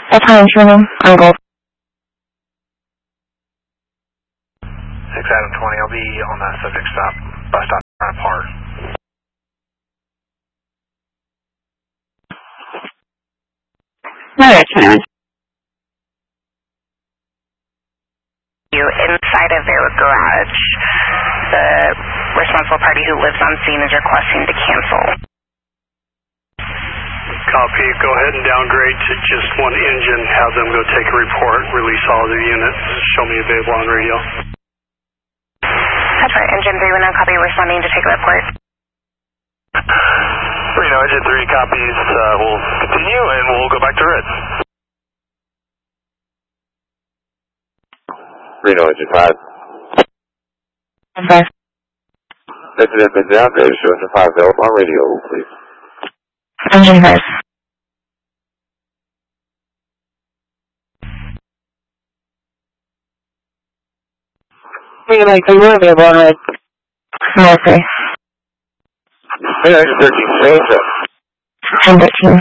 Hi, Truman. I'm Gold. 6 Adam 20, I'll be on that subject stop, bus stop around apart. Alright, Truman. You inside of their garage. The responsible party who lives on scene is requesting to cancel. Copy. Go ahead and downgrade to just one engine. Have them go take a report. Release all the units. Show me available on radio. That's right. Engine 3 went on copy. Responding to take a report. Reno, Engine 3 copies. We'll continue and we'll go back to red. Reno, Engine 5. Okay. Message has been downgraded. Show Engine 5 available on radio, please. Engine 5. Like, are you available on red? Mostly. Reno, Engine 13, change up. 1013.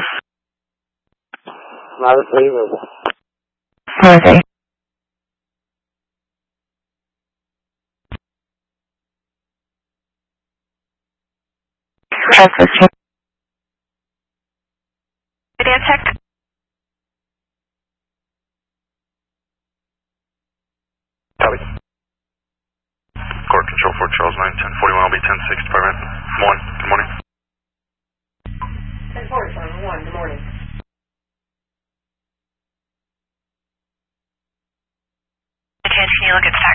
Not available. Mostly. That's 15. Radio check. Copy. Court Control 4 Charles 9, 1041, I'll be 10-6, Department 1. Good morning. 10-4, Department 1, good morning. Can you look at